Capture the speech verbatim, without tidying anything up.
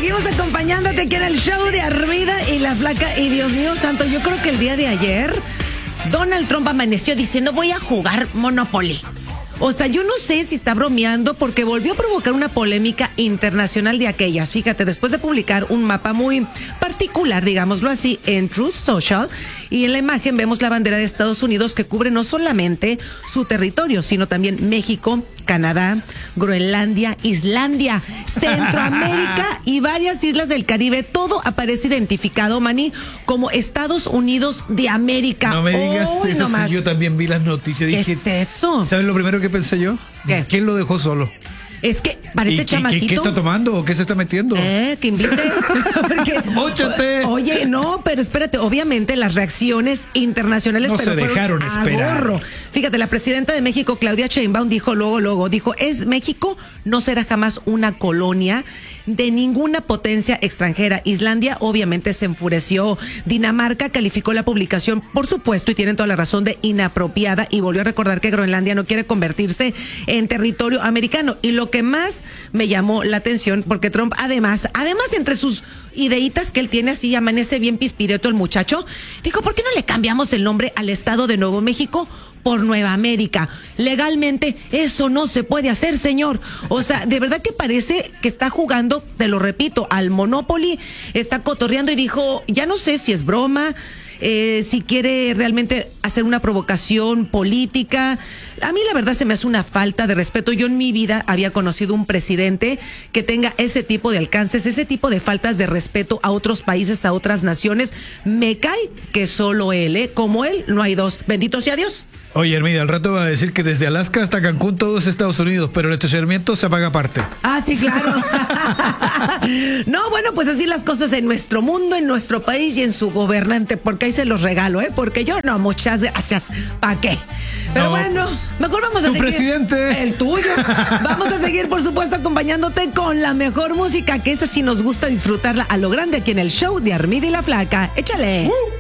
Seguimos acompañándote aquí en el show de Armida y la Flaca. Y Dios mío santo, yo creo que el día de ayer Donald Trump amaneció diciendo voy a jugar Monopoly. O sea, yo no sé si está bromeando porque volvió a provocar una polémica internacional de aquellas. Fíjate, después de publicar un mapa muy particular, digámoslo así, en Truth Social, y en la imagen vemos la bandera de Estados Unidos que cubre no solamente su territorio, sino también México, Canadá, Groenlandia, Islandia, Centroamérica y varias islas del Caribe. Todo aparece identificado, Manny, como Estados Unidos de América. No me digas Uy, eso, no sí, yo también vi las noticias. ¿Qué Dije, es eso? ¿sabes lo primero que pensé yo? ¿Qué? ¿Quién lo dejó solo? Es que parece ¿Y qué, chamaquito. qué, qué está tomando o qué se está metiendo? Eh, que invite. Porque, ¡Móchate! Oye, no, pero espérate, obviamente las reacciones internacionales No pero se dejaron a esperar. gorro. Fíjate, la presidenta de México, Claudia Sheinbaum, dijo luego, luego, dijo, es México no será jamás una colonia de ninguna potencia extranjera. Islandia obviamente se enfureció. Dinamarca calificó la publicación, por supuesto, y tienen toda la razón, de inapropiada, y volvió a recordar que Groenlandia no quiere convertirse en territorio americano. Y lo que más me llamó la atención, porque Trump además, además entre sus ideitas que él tiene, así amanece bien pispireto el muchacho, dijo, ¿por qué no le cambiamos el nombre al estado de Nuevo México por Nueva América? Legalmente eso no se puede hacer, señor. O sea, de verdad que parece que está jugando, te lo repito, al Monopoly, está cotorreando y dijo, ya no sé si es broma, Eh, si quiere realmente hacer una provocación política. A mí la verdad se me hace una falta de respeto. Yo en mi vida había conocido un presidente que tenga ese tipo de alcances, ese tipo de faltas de respeto a otros países, a otras naciones. Me cae que solo él, ¿eh? Como él no hay dos. Bendito sea Dios. Oye, Hermida, al rato va a decir que desde Alaska hasta Cancún todo es Estados Unidos, pero el estacionamiento se paga aparte. Ah, sí, claro. No, bueno, pues así las cosas en nuestro mundo, en nuestro país y en su gobernante, porque ahí se los regalo, ¿eh? Porque yo no, muchas gracias. ¿Para qué? Pero No, bueno, mejor vamos a tu seguir. presidente. El tuyo. Vamos a seguir, por supuesto, acompañándote con la mejor música, que esa sí nos gusta disfrutarla a lo grande aquí en el show de Armida y la Flaca. Échale. Uh.